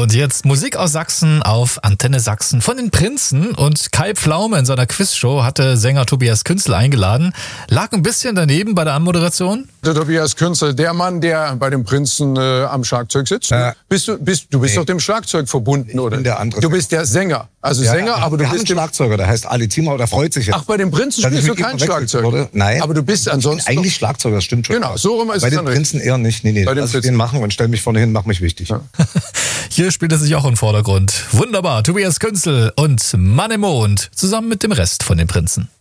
Und jetzt Musik aus Sachsen auf Antenne Sachsen von den Prinzen. Und Kai Pflaume in seiner Quizshow hatte Sänger Tobias Künzel eingeladen. Lag ein bisschen daneben bei der Anmoderation. Der Tobias Künzel, der Mann, der bei den Prinzen am Schlagzeug sitzt. Du bist doch dem Schlagzeug verbunden, oder? Ich bin der andere. Du bist der Sänger. Also Ja, Sänger, aber du bist ein Schlagzeuger, der heißt Ali Zimmer, der freut sich jetzt. Ach, bei den Prinzen spielst du kein Schlagzeug? Wurde. Nein. Aber du bist ansonsten... Eigentlich Schlagzeuger, das stimmt schon. Genau, so rum ist bei es den dann Prinzen eher nicht. Nee, bei den lass ich den machen und stell mich vorne hin, mach mich wichtig. Ja. Hier spielt es sich auch im Vordergrund. Wunderbar, Tobias Künzel und Mann im Mond zusammen mit dem Rest von den Prinzen.